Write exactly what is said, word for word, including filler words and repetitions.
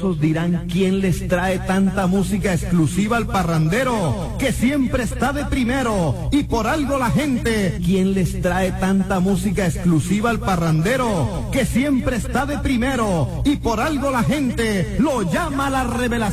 envidiosos dirán: ¿quién les trae tanta música exclusiva al parrandero, que siempre está de primero? Y por algo la gente, ¿quién les trae tanta música exclusiva al parrandero, que siempre está de primero? Y por algo la gente lo llama la revelación.